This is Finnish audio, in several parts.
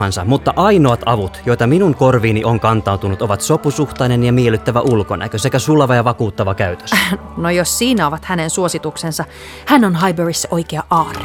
mutta ainoat avut, joita minun korviini on kantautunut, ovat sopusuhtainen ja miellyttävä ulkonäkö sekä sulava ja vakuuttava käytös. No jos siinä ovat hänen suosituksensa, hän on Highburyssä oikea aarre.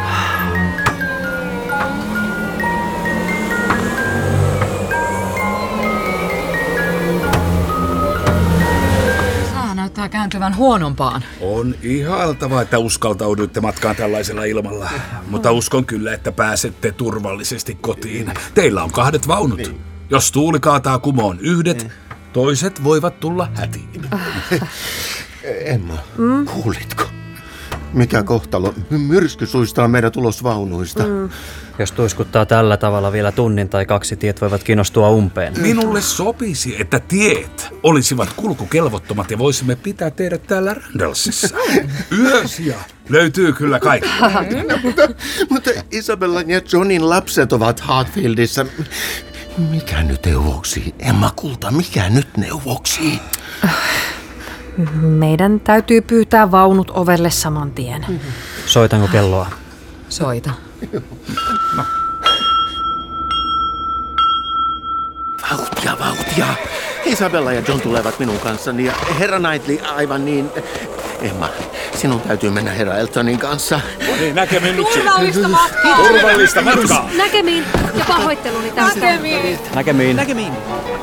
Näyttää kääntyvän huonompaan. On ihailtavaa, että uskaltauduitte matkaan tällaisella ilmalla. Mutta uskon kyllä, että pääsette turvallisesti kotiin. Teillä on 2 vaunut. Jos tuuli kaataa kumoon yhdet, toiset voivat tulla hätiin. Emma, kuulitko? Mikä kohtalo? Myrsky suistaa meidät ulos vaunuista. Jos tuiskuttaa tällä tavalla vielä tunnin tai 2, tiet voivat kiinnostua umpeen. Minulle sopisi, että tiet olisivat kulkukelvottomat ja voisimme pitää teidät täällä Randallsissa. Yösiä löytyy kyllä kaikki. Mutta Isabellan ja Johnin lapset ovat Hartfieldissa. Mikä nyt neuvoksi? Emma kulta, mikä nyt neuvoksi? Meidän täytyy pyytää vaunut ovelle saman tien. Soitanko kelloa? Soita. Vauhtia. Isabella ja John tulevat minun kanssani ja herra Knightley aivan niin. Emma, sinun täytyy mennä herra Eltonin kanssa. Niin, näkemiin nyt. Turvallista matkaa! Turvallista matkaa! Näkemiin ja pahoitteluni tästä. Näkemiin. Näkemiin.